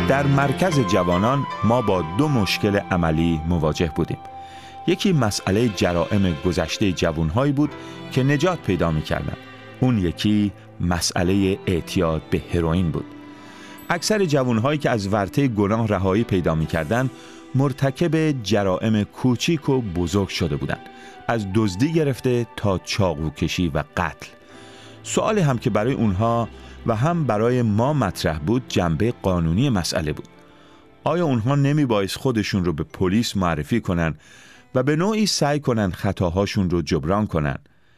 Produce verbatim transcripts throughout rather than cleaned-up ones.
در مرکز جوانان ما با دو مشکل عملی مواجه بودیم. یکی مسئله جرائم گذشته جوانهایی بود که نجات پیدا می‌کردند. اون یکی مسئله اعتیاد به هروئین بود. اکثر جوانهایی که از ورطه گناه رهایی پیدا می‌کردند مرتکب جرائم کوچیک و بزرگ شده بودند، از دزدی گرفته تا چاقوکشی و قتل. سوالی هم که برای اونها و هم برای ما مطرح بود جنبه قانونی مسئله بود. آیا اونها نمی بایست خودشون رو به پلیس معرفی کنن و به نوعی سعی کنن خطاهاشون رو جبران کنن؟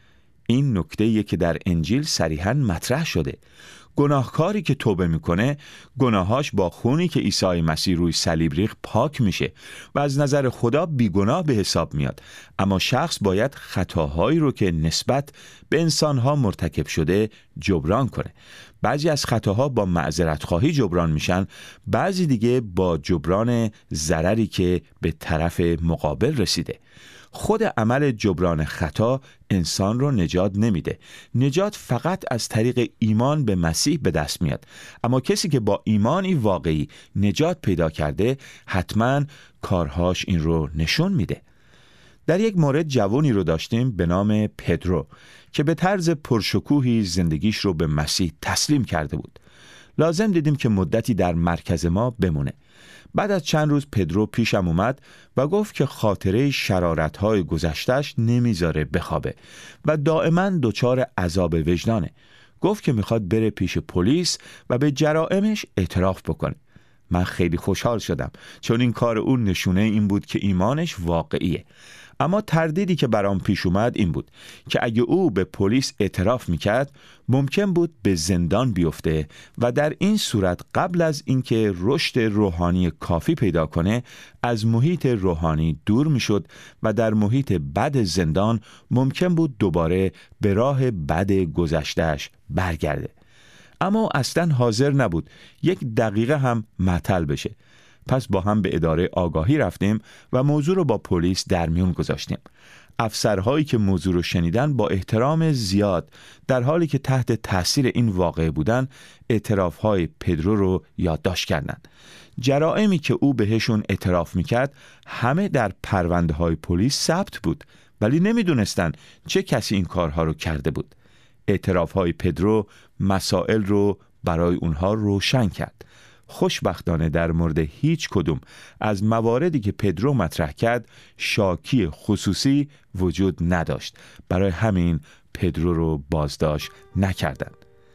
این نکته‌ایه که در انجیل صریحاً مطرح شده. گناهکاری که توبه میکنه گناهاش با خونی که عیسی مسیح روی صلیب ریخت پاک میشه و از نظر خدا بیگناه به حساب میاد. اما شخص باید خطاهایی رو که نسبت به انسانها مرتکب شده جبران کنه. بعضی از خطاها با معذرت خواهی جبران میشن، بعضی دیگه با جبران ضرری که به طرف مقابل رسیده. خود عمل جبران خطا انسان رو نجات نمیده. نجات فقط از طریق ایمان به مسیح به دست میاد. اما کسی که با ایمانی واقعی نجات پیدا کرده حتما کارهاش این رو نشون میده. در یک مورد جوانی رو داشتیم به نام پدرو که به طرز پرشکوهی زندگیش رو به مسیح تسلیم کرده بود. لازم دیدیم که مدتی در مرکز ما بمونه. بعد از چند روز پدرو پیشم اومد و گفت که خاطره شرارت‌های گذشته‌اش نمیذاره بخوابه و دائما دچار عذاب وجدانه. گفت که میخواد بره پیش پلیس و به جرائمش اعتراف بکنه. من خیلی خوشحال شدم چون این کار اون نشونه این بود که ایمانش واقعیه. اما تردیدی که برام پیش اومد این بود که اگه او به پلیس اعتراف میکرد ممکن بود به زندان بیفته و در این صورت قبل از اینکه رشد روحانی کافی پیدا کنه از محیط روحانی دور میشد و در محیط بد زندان ممکن بود دوباره به راه بد گذشته‌اش برگرده. اما اصلا حاضر نبود یک دقیقه هم معطل بشه. پس با هم به اداره آگاهی رفتیم و موضوع رو با پلیس در میون گذاشتیم. افسرهایی که موضوع رو شنیدن با احترام زیاد در حالی که تحت تاثیر این واقعه بودن اعترافهای پدرو رو یادداشت کردند. جرائمی که او بهشون اعتراف میکرد همه در پرونده های پلیس ثبت بود، ولی نمیدونستن چه کسی این کارها رو کرده بود. اعترافهای پدرو مسائل رو برای اونها روشن کرد. خوشبختانه در مورد هیچ کدوم از مواردی که پدرو مطرح کرد شاکی خصوصی وجود نداشت. برای همین پدرو رو بازداشت نکردند.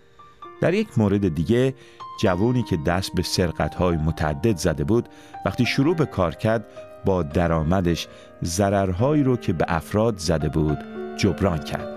در یک مورد دیگه جوانی که دست به سرقت‌های متعدد زده بود وقتی شروع به کار کرد با درآمدش ضررهایی رو که به افراد زده بود جبران کرد.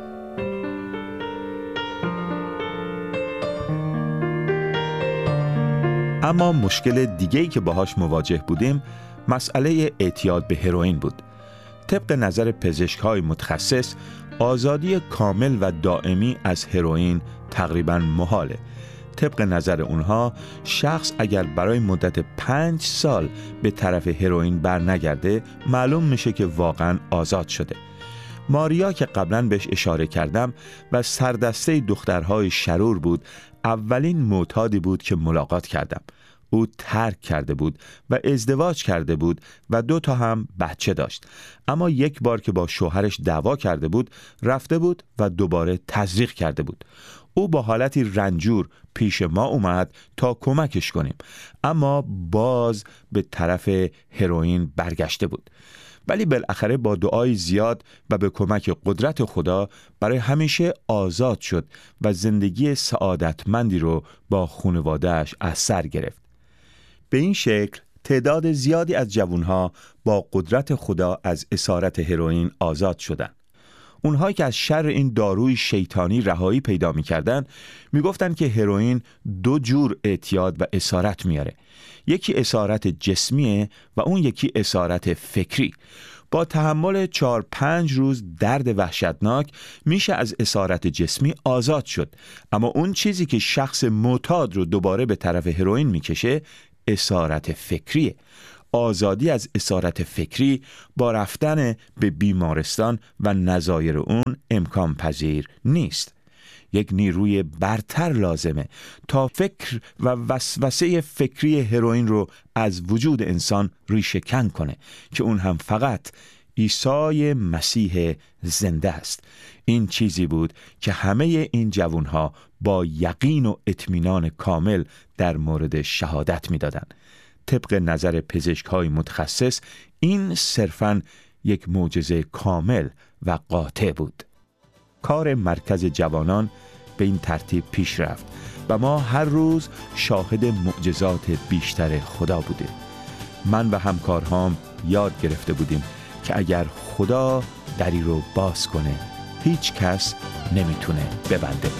اما مشکل دیگه‌ای که باهاش مواجه بودیم مسئله اعتیاد به هروئین بود. طبق نظر پزشک‌های متخصص آزادی کامل و دائمی از هروئین تقریباً محاله. طبق نظر اونها شخص اگر برای مدت پنج سال به طرف هروئین بر نگرده معلوم میشه که واقعاً آزاد شده. ماریا که قبلاً بهش اشاره کردم و سردسته دخترهای شرور بود، اولین معتادی بود که ملاقات کردم. او ترک کرده بود و ازدواج کرده بود و دو تا هم بچه داشت. اما یک بار که با شوهرش دعوا کرده بود رفته بود و دوباره تزریق کرده بود. او با حالتی رنجور پیش ما اومد تا کمکش کنیم، اما باز به طرف هروئین برگشته بود. ولی بالاخره با دعای زیاد و به کمک قدرت خدا برای همیشه آزاد شد و زندگی سعادتمندی رو با خانواده‌اش از سر گرفت. به این شکل تعداد زیادی از جوانها با قدرت خدا از اسارت هروئین آزاد شدند. اونهایی که از شر این داروی شیطانی رهایی پیدا می‌کردن میگفتن که هروئین دو جور اعتیاد و اسارت میاره. یکی اسارت جسمیه و اون یکی اسارت فکری. با تحمل چهار پنج روز درد وحشتناک میشه از اسارت جسمی آزاد شد، اما اون چیزی که شخص معتاد رو دوباره به طرف هروئین میکشه اسارت فکریه. آزادی از اسارت فکری با رفتن به بیمارستان و نظایر اون امکان پذیر نیست. یک نیروی برتر لازمه تا فکر و وسوسه فکری هروئین رو از وجود انسان ریشه کن کنه که اون هم فقط عیسی مسیح زنده است. این چیزی بود که همه این جوانها با یقین و اطمینان کامل در مورد شهادت می‌دادند. طبق نظر پزشک‌های متخصص این صرفاً یک معجزه کامل و قاطع بود. کار مرکز جوانان به این ترتیب پیش رفت و ما هر روز شاهد معجزات بیشتر خدا بودیم. من و همکارهام یاد گرفته بودیم که اگر خدا دری رو باز کنه هیچ کس نمیتونه ببنده.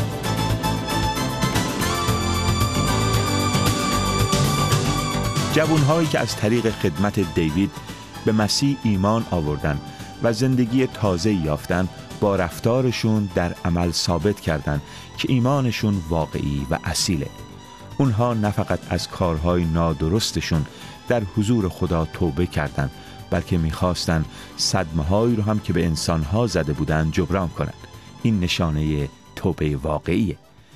جوانهایی که از طریق خدمت دیوید به مسیح ایمان آوردن و زندگی تازه یافتن با رفتارشون در عمل ثابت کردند که ایمانشون واقعی و اصیله. اونها نه فقط از کارهای نادرستشون در حضور خدا توبه کردند، بلکه میخواستن صدمه‌هایی رو هم که به انسانها زده بودن جبران کنند. این نشانه توبه واقعیه.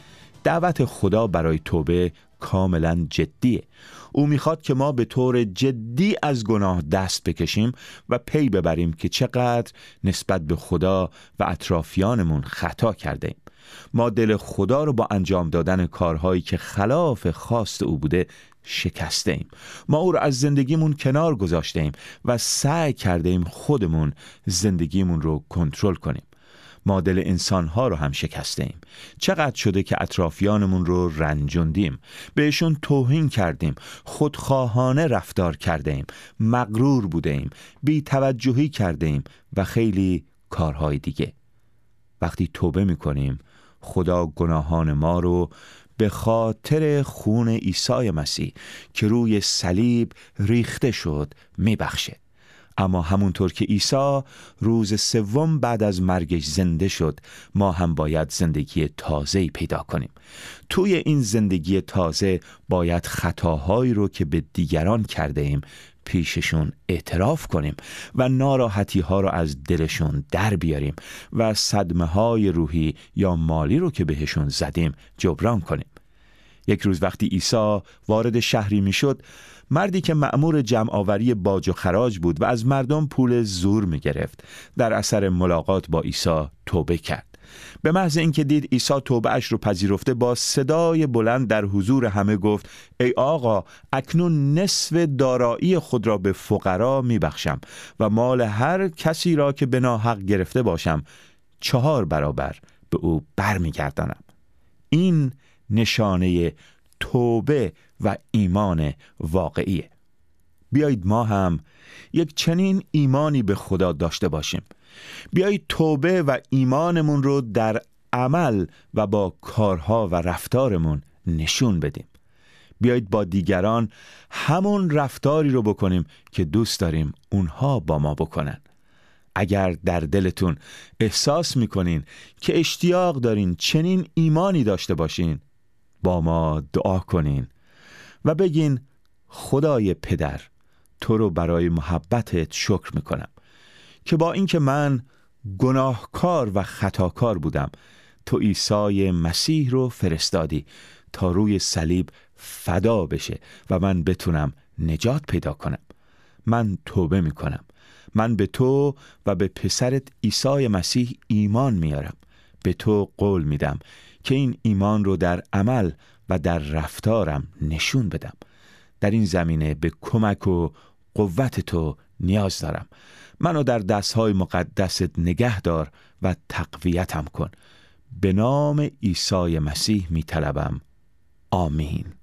دعوت خدا برای توبه کاملا جدیه. او میخواد که ما به طور جدی از گناه دست بکشیم و پی ببریم که چقدر نسبت به خدا و اطرافیانمون خطا کرده ایم. ما دل خدا رو با انجام دادن کارهایی که خلاف خواست او بوده شکسته ایم. ما او رو از زندگیمون کنار گذاشته ایم و سعی کرده ایم خودمون زندگیمون رو کنترل کنیم. ما دل انسانها رو هم شکسته ایم. چقدر شده که اطرافیانمون رو رنجوندیم، بهشون توهین کردیم، خودخواهانه رفتار کرده ایم، مغرور بوده ایم، بی توجهی کرده ایم و خیلی کارهای دیگه. وقتی توبه میکنیم خدا گناهان ما رو به خاطر خون عیسی مسیح که روی صلیب ریخته شد میبخشه. اما همونطور که عیسی روز سوم بعد از مرگش زنده شد، ما هم باید زندگی تازه‌ای پیدا کنیم. توی این زندگی تازه باید خطاهایی رو که به دیگران کرده ایم پیششون اعتراف کنیم و ناراحتی ها رو از دلشون در بیاریم و صدمه های روحی یا مالی رو که بهشون زدیم جبران کنیم. یک روز وقتی عیسی وارد شهری می شد، مردی که مأمور جمع آوری باج و خراج بود و از مردم پول زور می گرفت، در اثر ملاقات با عیسی توبه کرد. به محض اینکه دید عیسی توبه اش رو پذیرفته، با صدای بلند در حضور همه گفت: ای آقا، اکنون نصف دارایی خود را به فقرا می بخشم و مال هر کسی را که به ناحق گرفته باشم چهار برابر به او بر می گردانم. این نشانه توبه و ایمان واقعیه. بیایید ما هم یک چنین ایمانی به خدا داشته باشیم. بیایید توبه و ایمانمون رو در عمل و با کارها و رفتارمون نشون بدیم. بیایید با دیگران همون رفتاری رو بکنیم که دوست داریم اونها با ما بکنن. اگر در دلتون احساس میکنین که اشتیاق دارین چنین ایمانی داشته باشین، با ما دعا کنین و بگین: خدای پدر، تو رو برای محبتت شکر میکنم که با اینکه من گناهکار و خطاکار بودم، تو عیسی مسیح رو فرستادی تا روی صلیب فدا بشه و من بتونم نجات پیدا کنم. من توبه میکنم. من به تو و به پسرت عیسی مسیح ایمان میارم. به تو قول میدم که این ایمان رو در عمل و در رفتارم نشون بدم. در این زمینه به کمک و قوت تو نیاز دارم. منو در دستهای مقدست نگه دار و تقویتم کن. به نام عیسی مسیح می طلبم. آمین.